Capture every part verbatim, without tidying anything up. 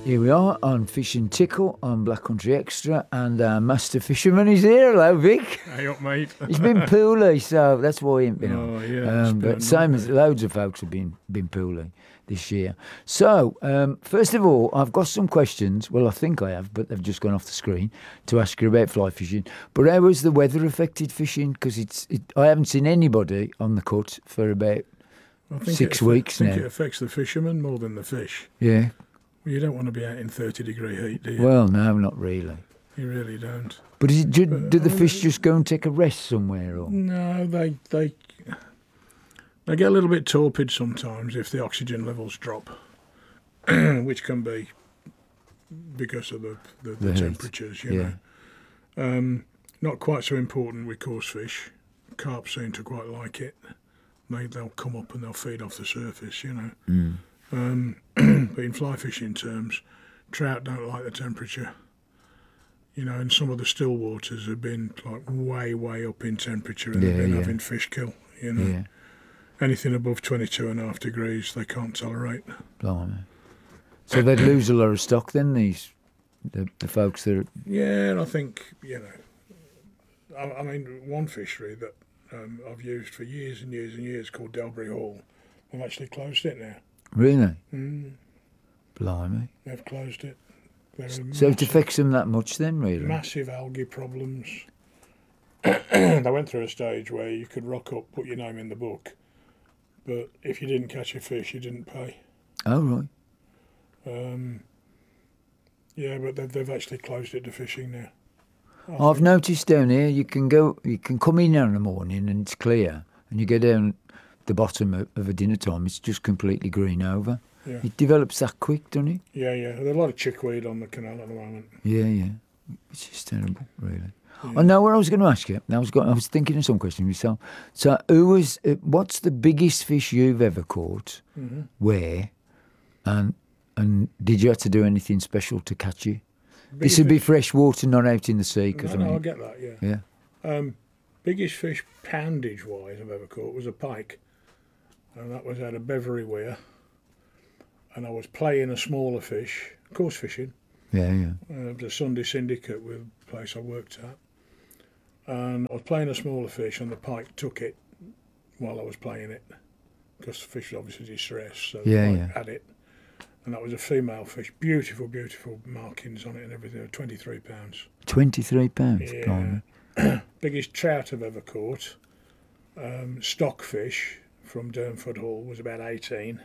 Here we are on Fish and Tickle on Black Country Extra, and our master fisherman is here. Hello, Vic. Hey up, mate. He's been poorly, so that's why he ain't been Oh, on. yeah, Um, it's been but same as loads of folks have been been poorly this year. So, um, first of all, I've got some questions. Well, I think I have, but they've just gone off the screen to ask you about fly fishing. But how has the weather affected fishing? Because it's it, I haven't seen anybody on the cut for about I think six it, weeks I think now. it affects the fishermen more than the fish. Yeah. Well, you don't want to be out in thirty degree heat, do you? Well, no, not really. You really don't. But is it, do, But, do the I fish mean, just go and take a rest somewhere? Or? No, they they they get a little bit torpid sometimes if the oxygen levels drop, which can be because of the the, the, The heat, temperatures. You yeah. know, um, not quite so important with coarse fish. Carp seem to quite like it. They they'll come up and they'll feed off the surface. You know. Mm. Um, but in fly fishing terms, trout don't like the temperature. You know, and some of the still waters have been like way, way up in temperature and Yeah, they've been yeah. having fish kill. You know, Yeah, anything above twenty-two and a half degrees they can't tolerate. blimey. So they'd lose a lot of stock then, these, the, the folks that are... Yeah, and I think, you know, I, I mean, one fishery that um, I've used for years and years and years called Delbury Hall, they've actually closed it now. Really? Mm, Blimey. they've closed it. There are So it massive- affects them that much then, really? Massive algae problems. They went through a stage where you could rock up, put your name in the book, but if you didn't catch a fish, you didn't pay. Oh, right. Um, yeah, but they've, they've actually closed it to fishing now. I I've think- noticed down here, you can go, you can come in in the morning and it's clear, and you go down the bottom of, of a dinner time, it's just completely green over. Yeah, It develops that quick, doesn't it? yeah, yeah. There's a lot of chickweed on the canal at the moment. Yeah, yeah. It's just terrible, really. Yeah. I know what I was going to ask you. I was going, I was thinking of some questions myself. So, who was? Uh, what's the biggest fish you've ever caught? Mm-hmm. Where? And and did you have to do anything special to catch you? This Biggest would be fish- fresh water, not out in the sea. Cause No, I no, I mean, get that. Yeah. yeah. Um, biggest fish poundage wise I've ever caught was a pike, and that was out of Beverley Weir. And I was playing a smaller fish, coarse fishing. Yeah, yeah. Uh, it was a Sunday syndicate with the place I worked at. And I was playing a smaller fish and the pike took it while I was playing it. Because the fish was obviously distressed, so Yeah, the pike yeah. had it. And that was a female fish, beautiful, beautiful markings on it and everything, twenty-three pounds. Twenty-three pounds. Yeah. blimey. Biggest trout I've ever caught, um, stockfish from Durnford Hall, was about eighteen.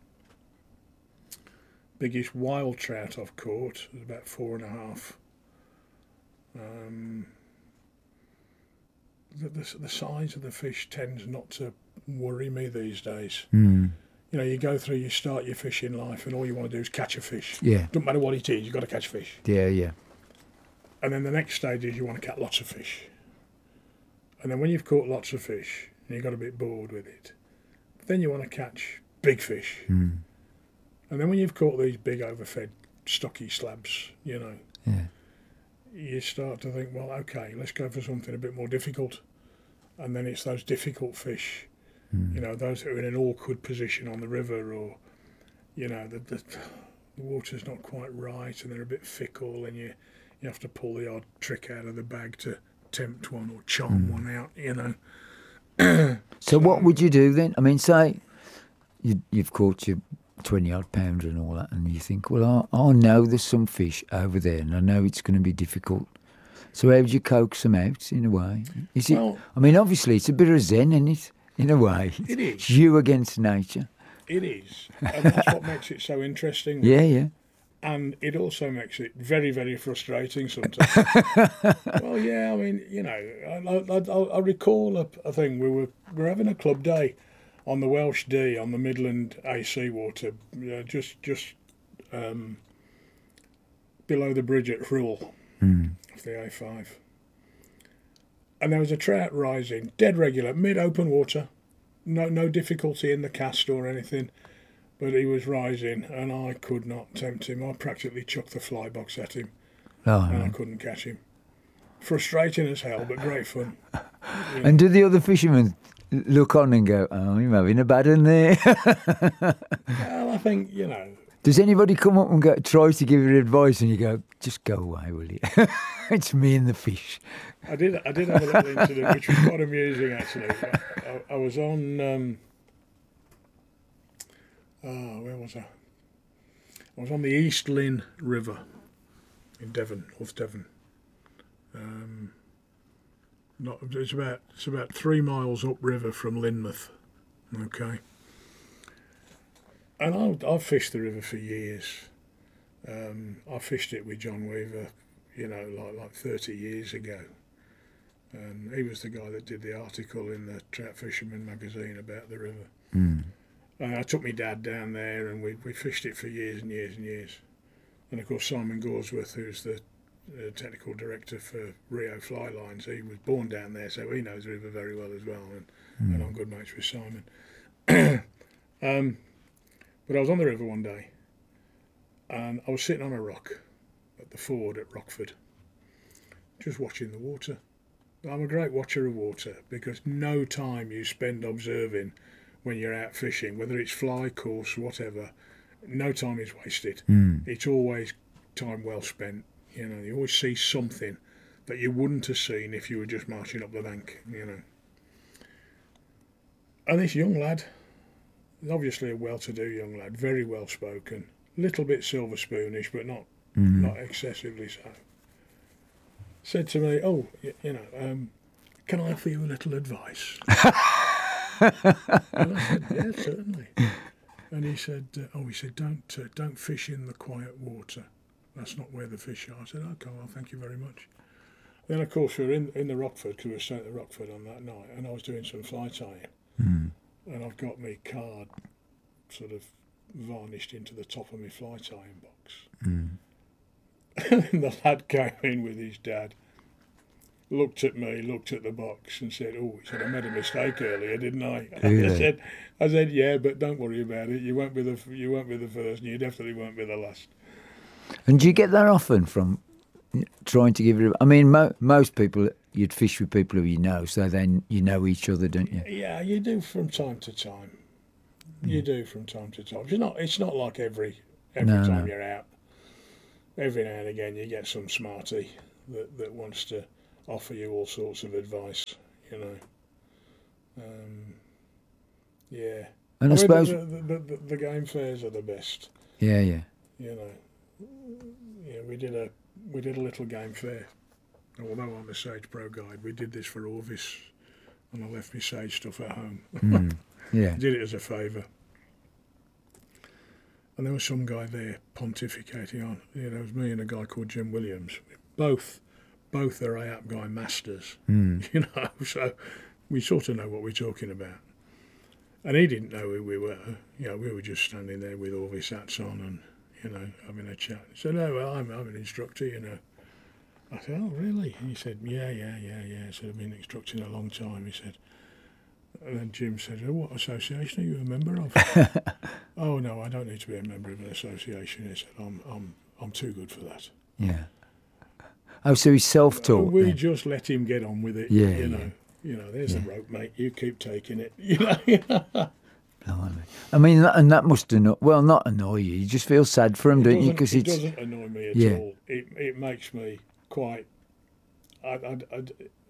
Biggest wild trout I've caught was about four and a half. Um, the, the, the size of the fish tends not to worry me these days. Mm. You know, you go through, you start your fishing life, and all you want to do is catch a fish. Yeah, Doesn't matter what it is, you've got to catch fish. yeah, yeah. And then the next stage is you want to catch lots of fish. And then when you've caught lots of fish and you got a bit bored with it, then you want to catch big fish. Mm. And then when you've caught these big overfed stocky slabs, you know, Yeah. you start to think, well, okay, let's go for something a bit more difficult. And then it's those difficult fish, Mm. you know, those who are in an awkward position on the river, or, you know, the, the, the water's not quite right and they're a bit fickle, and you, you have to pull the odd trick out of the bag to tempt one or charm Mm. one out, you know. So what would you do then? I mean, say you, you've caught your twenty odd pounder and all that, and you think, well, I, I know there's some fish over there, and I know it's going to be difficult. So how would you coax them out in a way? Is it? Well- I mean, obviously it's a bit of zen, isn't it? In a way, It is. It's you against nature. It is. And that's what makes it so interesting. Yeah, yeah. And it also makes it very, very frustrating sometimes. Well, yeah, I mean, you know, I, I, I, I recall a, a thing. We were we were having a club day on the Welsh Dee on the Midland A C water, uh, just just um, below the bridge at Rhull Mm. of the A five. And there was a trout rising, dead regular, mid-open water, no no difficulty in the cast or anything. But he was rising, and I could not tempt him. I practically chucked the fly box at him, Oh, and I no. couldn't catch him. Frustrating as hell, but great fun. You know. And do the other fishermen look on and go, "Oh, you're having a bad one there"? Well, I think, you know, Does anybody come up and go, try to give you advice and you go, just go away, will you? It's me and the fish. I did I did have a little incident which was quite amusing actually. I, I, I was on, um, oh, where was I? I was on the East Lynn River in Devon, North Devon. Um, not, it's about it's about three miles upriver from Lynmouth, okay. And I I've fished the river for years. Um, I fished it with John Weaver, you know, like like thirty years ago. And he was the guy that did the article in the Trout Fisherman magazine about the river. Mm. And I took my dad down there and we, we fished it for years and years and years. And of course Simon Goresworth, who's the uh, technical director for Rio Fly Lines, he was born down there, so he knows the river very well as well. And, mm. and I'm good mates with Simon. um, but I was on the river one day and I was sitting on a rock at the ford at Rockford, just watching the water. I'm a great watcher of water because no time you spend observing when you're out fishing, whether it's fly, course, whatever, no time is wasted. Mm. It's always time well spent. You know, you always see something that you wouldn't have seen if you were just marching up the bank, you know. And this young lad, obviously a well-to-do young lad, very well spoken, little bit silver spoonish, but not Mm. not excessively so, said to me, oh, you, you know, um, can I offer you a little advice? And I said, yeah, certainly. And he said, uh, oh, he said, don't uh, don't fish in the quiet water. That's not where the fish are. I said, okay, well, thank you very much. Then, of course, we were in, in the Rockford, because we were staying at the Rockford on that night, and I was doing some fly tying. Mm. And I've got my card sort of varnished into the top of my fly tying box. Mm. And the lad came in with his dad, looked at me, looked at the box and said, oh, he said, I made a mistake earlier, didn't I? Really? I said, I said, yeah, but don't worry about it. You won't be the you won't be the first, and you definitely won't be the last. And do you get that often from trying to give it? I mean, mo- most people, you'd fish with people who you know, so then you know each other, don't you? Yeah, you do from time to time. You do from time to time. It's not. It's not like every every No, time no. you're out. Every now and again, you get some smarty that, that wants to offer you all sorts of advice. You know. Um, yeah. And I, mean, suppose, the, the, the, the game fairs are the best. yeah, yeah. You know. Yeah, we did a we did a little game fair. Although I'm a Sage Pro guide, we did this for Orvis, and I left my Sage stuff at home. Mm. Yeah. Did it as a favour. And there was some guy there pontificating on. You know, it was me and a guy called Jim Williams. Both, both are A A P Guy masters. Mm. You know, so we sort of know what we're talking about. And he didn't know who we were. You know, we were just standing there with all his hats on and, you know, having a chat. He said, oh, well, I'm, I'm an instructor, you know. I said, oh, really? And he said, yeah, yeah, yeah, yeah. He said, I've been instructing a long time, he said. And then Jim said, oh, what association are you a member of? Oh, no, I don't need to be a member of an association. He said, I'm, I'm, I'm too good for that. Yeah. Oh, so he's self-taught. We then. just let him get on with it. Yeah, you know, yeah. you know. There's Yeah. the rope, mate. You keep taking it. You know. Blimey. I mean, that, and that must annoy, well, not annoy you. You just feel sad for him, It don't you? doesn't- Because it it's doesn't annoy me at Yeah. all. It it makes me quite. I, I, I,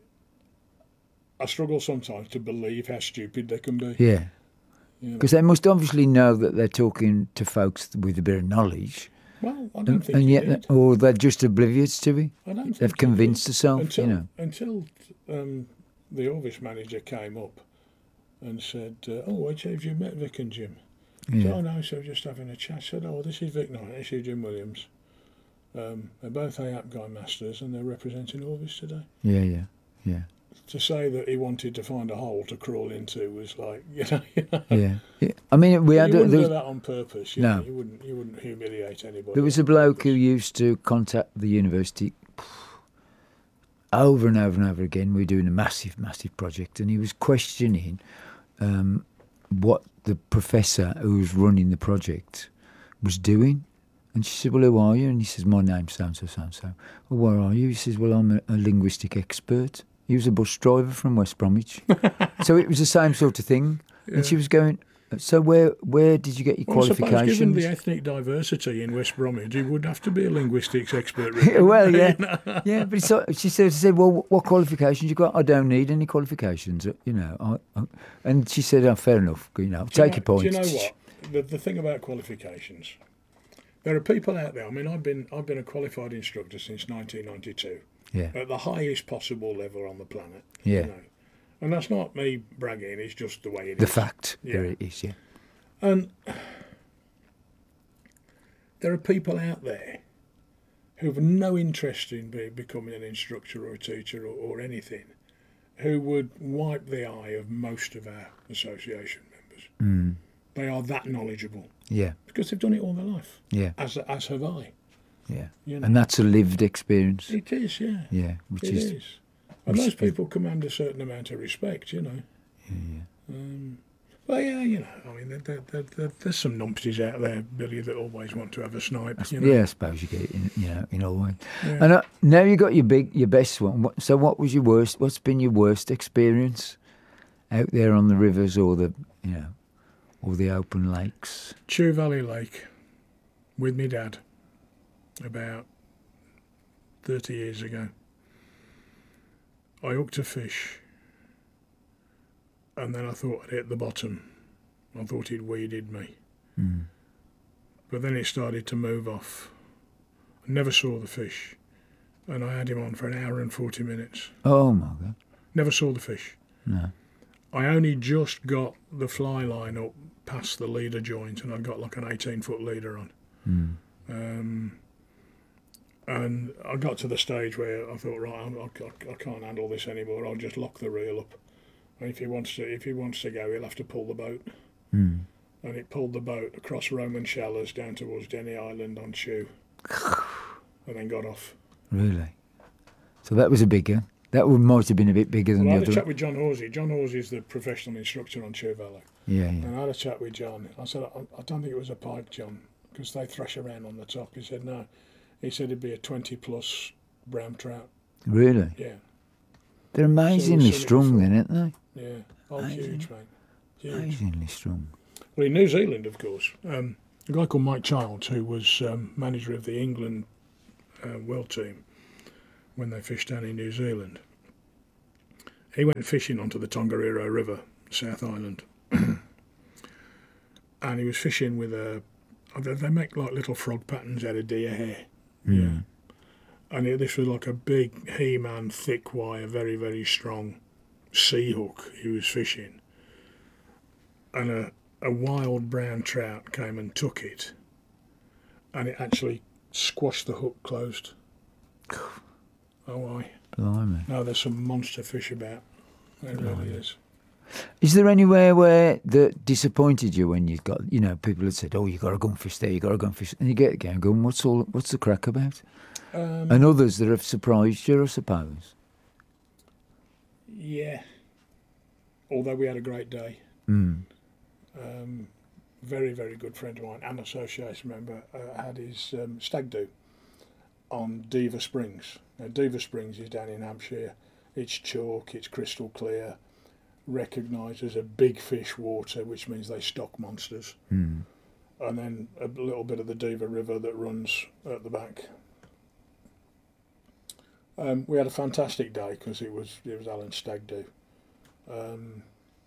I struggle sometimes to believe how stupid they can be. yeah. You know. Because they must obviously know that they're talking to folks with a bit of knowledge, Well, I don't and, think and he yet, did. or they're just oblivious to it. I don't think They've he convinced did. themselves, until, you know. Until um, the Orvis manager came up and said, uh, oh, I have you met Vic and Jim? I said, Yeah. oh, no, so we're just having a chat. I said, oh, this is Vic Knight, this is Jim Williams. Um, they're both A A P Guy masters and they're representing Orvis today. Yeah, yeah, yeah, To say that he wanted to find a hole to crawl into was like, you know, you know. yeah. yeah. I mean, we you had a, wouldn't there do was, that on purpose. You No. know, you wouldn't. You wouldn't humiliate anybody. there was a on bloke who purpose. used to contact the university over and over and over again. We were doing a massive, massive project, and he was questioning um, what the professor who was running the project was doing. And she said, well, who are you? And he says, my name's so-and-so, so-and-so. Well, where are you? He says, well, I'm a, a linguistic expert. He was a bus driver from West Bromwich. So it was the same sort of thing. Yeah. And she was going, So where where did you get your Well, I suppose given qualifications? the ethnic diversity in West Bromwich, you would have to be a linguistics expert, really. Well, You yeah, know? yeah. But so, she said, she said, well, what qualifications you got? I don't need any qualifications, you know. I, I, and she said, oh, fair enough, you know, Do take you your know, points. Do you know what? The, the thing about qualifications, there are people out there. I mean, I've been I've been a qualified instructor since nineteen ninety-two, Yeah, at the highest possible level on the planet. yeah. You know? And that's not me bragging. It's just the way it The is. fact, Yeah. there it is, yeah. And there are people out there who have no interest in be, becoming an instructor or a teacher or, or anything, who would wipe the eye of most of our association members. Mm. They are that knowledgeable Yeah, because they've done it all their life, yeah, as as have I. yeah. You know? And that's a lived experience. It is, yeah. Yeah, which It is, is. And which- those people command a certain amount of respect, you know. yeah, Um, well, yeah, you know, I mean, there, there, there, there, there's some numpties out there, Billy, that always want to have a snipe. You know? yeah. I suppose you get it, in, you know, in all ways. Yeah. And uh, now you got your big, your best one. What, so, what was your worst? What's been your worst experience out there on the rivers or the, you know, or the open lakes? Chew Valley Lake with me dad about thirty years ago. I hooked a fish and then I thought I'd hit the bottom. I thought he'd weeded me. Mm. But then it started to move off. I never saw the fish. And I had him on for an hour and forty minutes. Oh my God! Never saw the fish. No. I only just got the fly line up past the leader joint and I'd got like an eighteen foot leader on. Mm. Um, and I got to the stage where I thought, right, I, I, I can't handle this anymore. I'll just lock the reel up. And if he wants to, if he wants to go, he'll have to pull the boat. Mm. And it pulled the boat across Roman Shallows down towards Denny Island on Chew, and then got off. Really? So that was a bigger. That would might have been a bit bigger than Well, I the had a other. chat with John Horsey. John Horsey is the professional instructor on Chew Valley. Yeah, yeah. And I had a chat with John. I said, I, I don't think it was a pike, John, because they thrash around on the top. He said, no. He said it'd be a twenty plus brown trout. Really? Yeah, They're amazingly seen it strong, before. then, aren't they? yeah. Oh, Amazing. huge, mate. Huge. Amazingly strong. Well, in New Zealand, of course, um, a guy called Mike Childs, who was um, manager of the England uh, world team when they fished down in New Zealand, he went fishing onto the Tongariro River, South Island, and he was fishing with a. They they make like little frog patterns out of deer hair. Mm. Yeah. And it, this was like a big He-Man, thick wire, very, very strong sea hook he was fishing. And a, a wild brown trout came and took it. And it actually squashed the hook closed. Oh, I. Blimey. No, there's some monster fish about. There really is. Is there anywhere where that disappointed you when you got, you know, people had said, "Oh, you got to go and fish there, you got to go and fish," and you get again going, "What's all? What's the crack about?" Um, And others that have surprised you, I suppose. yeah. Although we had a great day. Mm. Um, very, very good friend of mine, and association member, uh, had his um, stag do on Diva Springs. Now, Diva Springs is down in Hampshire. It's chalk, it's crystal clear, recognised as a big fish water, which means they stock monsters. Mm. And then a little bit of the Diva River that runs at the back. Um, we had a fantastic day because it was it was Alan's stag do. Um,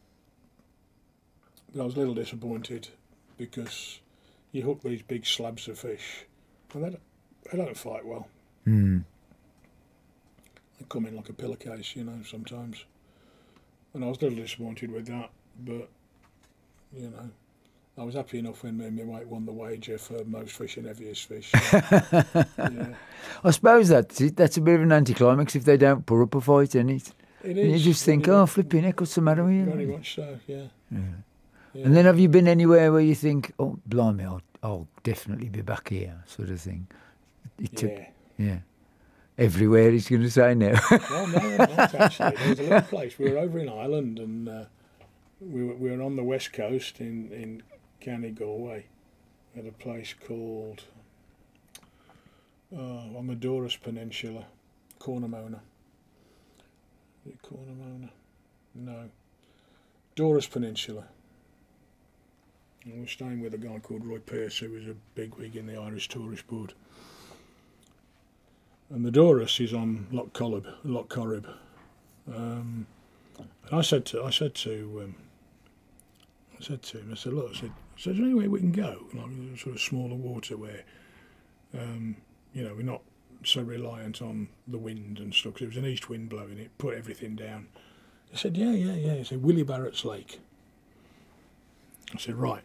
but I was a little disappointed because you hook these big slabs of fish and they don't, they don't fight well. Mm. They come in like a pillowcase, you know, sometimes. And I was a little disappointed with that, but, you know, I was happy enough when me and my mate won the wager for most fish and heaviest fish. So, yeah. I suppose that's it. That's a bit of an anticlimax if they don't put up a fight in it. It And you is. just think, it oh, is. flipping heck, what's the matter with you? Very much so, yeah. Yeah. yeah. And then have you been anywhere where you think, oh, blimey, I'll, I'll definitely be back here, sort of thing? It took, Yeah. yeah. Everywhere, he's going to say now. Well, no, not actually. There was a little place. We were over in Ireland, and uh, we were we were on the west coast in in County Galway, at a place called uh, on the Doris Peninsula, Cornamona. Is it Cornamona? No, Doris Peninsula. I was staying with a guy called Roy Pearce, who was a bigwig in the Irish Tourist Board. And the Doris is on Loch Corrib. Loch Corrib. Um, and I said to, I said to, um, I said to him, I said, look, I said, I said, is there any way we can go? Like sort of smaller water where, um, you know, we're not so reliant on the wind and stuff. 'Cause it was an east wind blowing, it put everything down. I said, yeah, yeah, yeah. He said, Willie Barrett's Lake. I said, right.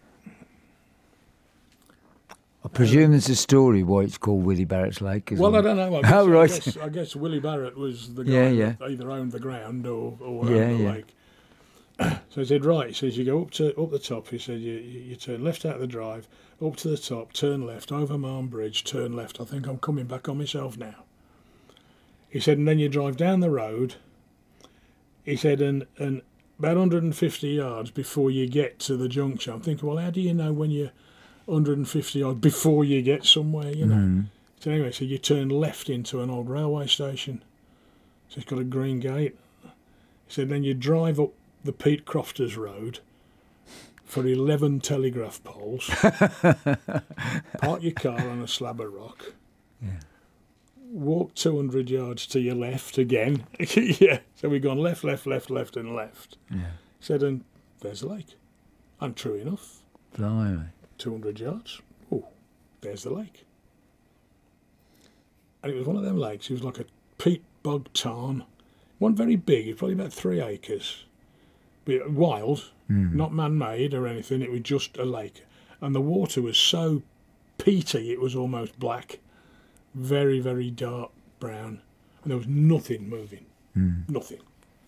I presume there's a story why it's called Willie Barrett's Lake. Well, I don't know. I guess, Oh, right. I guess, I guess Willie Barrett was the guy Yeah, yeah. that either owned the ground or, or Yeah, owned the yeah. lake. So he said, right. He says, you go up to up the top. He said, you, you, you turn left out of the drive, up to the top, turn left, over Marne Bridge, turn left. I think I'm coming back on myself now. He said, and then you drive down the road. He said, and, and about one hundred fifty yards before you get to the junction. I'm thinking, well, how do you know when you're one hundred fifty yards before you get somewhere, you know? Mm. So anyway, so you turn left into an old railway station. So it's got a green gate. He said, then you drive up the Pete Crofters Road for eleven telegraph poles. Park your car on a slab of rock. Yeah. Walk two hundred yards to your left again. Yeah. So we've gone left, left, left, left and left. Yeah. He said, and there's the lake. And true enough, Blimey. two hundred yards. Oh, there's the lake. And it was one of them lakes. It was like a peat bog tarn. One very big. It was probably about three acres. But wild, Mm. not man-made or anything. It was just a lake. And the water was so peaty, it was almost black. Very, very dark brown. And there was nothing moving. Mm. Nothing.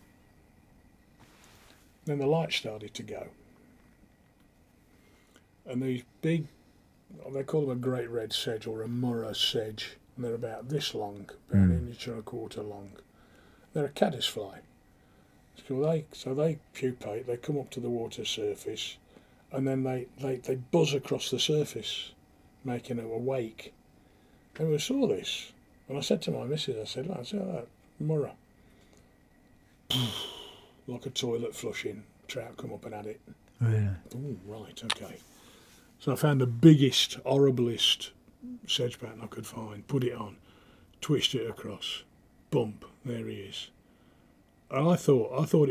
Then the lights started to go. And these big, they call them a great red sedge or a Murrah sedge. And they're about this long, about Mm. an inch and a quarter long. They're a caddisfly. So they, so they pupate, they come up to the water surface, and then they, they, they buzz across the surface, making a wake. And we saw this. And I said to my missus, I said, I said, that Murrah. Like a toilet flushing. Trout come up and had it. Really? Oh, right, okay. So I found the biggest, horriblest sedge pattern I could find, put it on, twist it across, bump, there he is. And I thought, I thought it